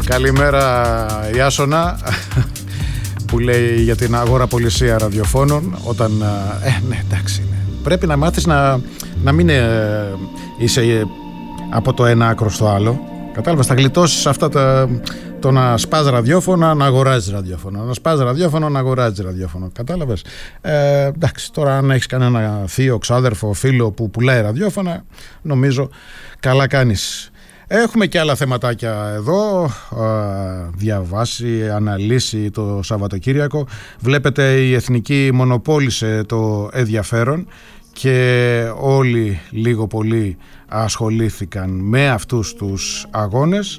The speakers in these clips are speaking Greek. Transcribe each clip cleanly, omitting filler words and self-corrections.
Καλημέρα Ιάσονα, που λέει για την αγοραπολισία ραδιοφώνων. Όταν, ναι, εντάξει, ναι. Πρέπει να μάθεις να μην είσαι από το ένα άκρο στο άλλο. Κατάλαβες, θα γλιτώσεις αυτά το να σπάς ραδιόφωνα, να αγοράζεις ραδιόφωνο. Να σπάς ραδιόφωνο, να αγοράζεις ραδιόφωνο. Κατάλαβες. Εντάξει, τώρα αν έχεις κανένα θείο, ξάδερφο, φίλο που πουλάει ραδιόφωνα, νομίζω καλά κάνεις. Έχουμε και άλλα θεματάκια εδώ, διαβάσει, αναλύσει το Σαββατοκύριακο. Βλέπετε, η Εθνική μονοπόλησε το ενδιαφέρον και όλοι λίγο πολύ ασχολήθηκαν με αυτούς τους αγώνες,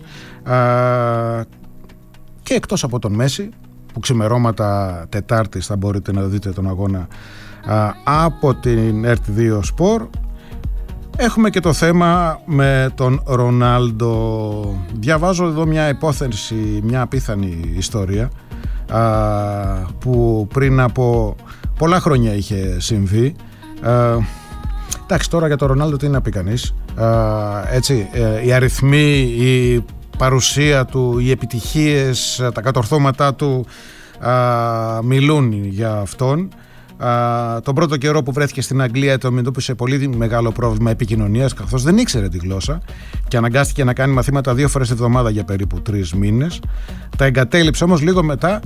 και εκτός από τον Μέση, που ξημερώματα Τετάρτης θα μπορείτε να δείτε τον αγώνα από την RT2 Sport. Έχουμε και το θέμα με τον Ρονάλντο. Διαβάζω εδώ μια υπόθεση, μια απίθανη ιστορία που πριν από πολλά χρόνια είχε συμβεί. Εντάξει, τώρα για τον Ρονάλντο τι να πει κανείς. Έτσι, οι αριθμοί, η παρουσία του, οι επιτυχίες, τα κατορθώματά του μιλούν για αυτόν. Τον πρώτο καιρό που βρέθηκε στην Αγγλία το αντιμετώπισε πολύ μεγάλο πρόβλημα επικοινωνίας, καθώς δεν ήξερε τη γλώσσα και αναγκάστηκε να κάνει μαθήματα 2 φορές τη εβδομάδα για περίπου 3 μήνες. Τα εγκατέλειψε όμως λίγο μετά,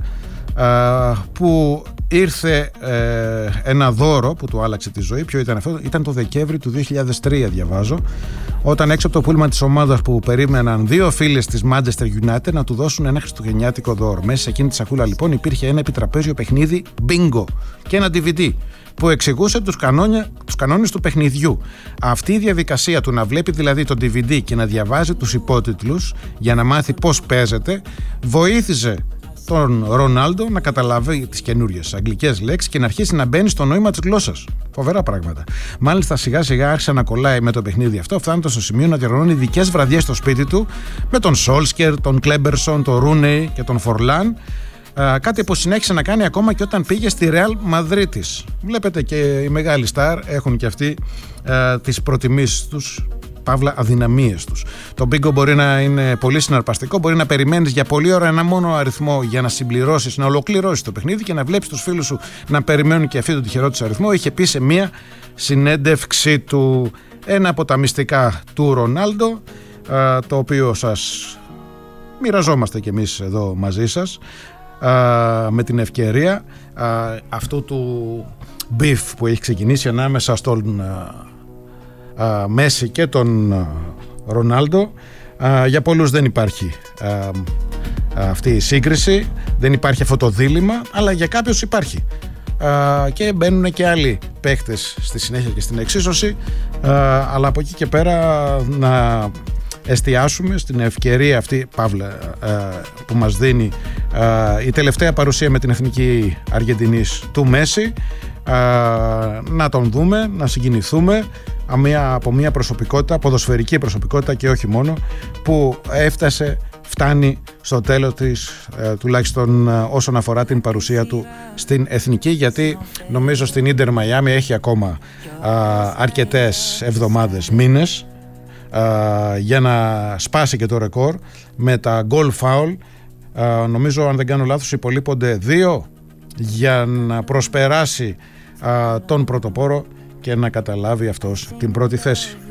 που ήρθε ένα δώρο που του άλλαξε τη ζωή. Ποιο ήταν αυτό? Ήταν το Δεκέμβρη του 2003, διαβάζω, όταν έξω από το πούλμα της ομάδας που περίμεναν 2 φίλες της Manchester United να του δώσουν ένα χριστουγεννιάτικο δώρο. Μέσα σε εκείνη τη σακούλα λοιπόν υπήρχε ένα επιτραπέζιο παιχνίδι bingo και ένα DVD που εξηγούσε τους κανόνες του παιχνιδιού. Αυτή η διαδικασία του να βλέπει δηλαδή το DVD και να διαβάζει τους υπότιτλους για να μάθει πώς παίζεται βοήθησε τον Ρονάλντο να καταλάβει τις καινούριες αγγλικές λέξεις και να αρχίσει να μπαίνει στο νόημα της γλώσσας. Φοβερά πράγματα. Μάλιστα, σιγά σιγά άρχισε να κολλάει με το παιχνίδι αυτό, φτάνοντας στο σημείο να διοργανώνει ειδικές βραδιές στο σπίτι του με τον Σόλσκερ, τον Κλέμπερσον, τον Ρούνεϊ και τον Φορλάν. Κάτι που συνέχισε να κάνει ακόμα και όταν πήγε στη Ρεάλ Μαδρίτης. Βλέπετε, και οι μεγάλοι στάρ έχουν και αυτοί τις προτιμήσεις τους, παύλα αδυναμίες τους. Το bingo μπορεί να είναι πολύ συναρπαστικό, μπορεί να περιμένεις για πολλή ώρα ένα μόνο αριθμό για να συμπληρώσεις, να ολοκληρώσεις το παιχνίδι και να βλέπεις τους φίλους σου να περιμένουν και αυτοί τον τυχερό τους αριθμό. Είχε πει σε μία συνέντευξή του ένα από τα μυστικά του Ρονάλντο, το οποίο σας μοιραζόμαστε κι εμείς εδώ μαζί σας, με την ευκαιρία αυτού του μπιφ που έχει ξεκινήσει ανάμεσα στον Μέση και τον Ρονάλντο. Για πολλούς δεν υπάρχει αυτή η σύγκριση, δεν υπάρχει αυτό το δίλημμα, αλλά για κάποιους υπάρχει, και μπαίνουν και άλλοι παίκτες στη συνέχεια και στην εξίσωση, αλλά από εκεί και πέρα να εστιάσουμε στην ευκαιρία αυτή, παύλα, που μας δίνει η τελευταία παρουσία με την Εθνική Αργεντινής του Μέση, να τον δούμε, να συγκινηθούμε από μια προσωπικότητα, ποδοσφαιρική προσωπικότητα και όχι μόνο, που φτάνει στο τέλος της, τουλάχιστον όσον αφορά την παρουσία του στην Εθνική, γιατί νομίζω στην Ίντερ Μαϊάμι έχει ακόμα αρκετές εβδομάδες, μήνες, για να σπάσει και το ρεκόρ με τα goal foul. Νομίζω, αν δεν κάνω λάθος, υπολείπονται 2 για να προσπεράσει τον πρωτοπόρο και να καταλάβει αυτός την πρώτη θέση.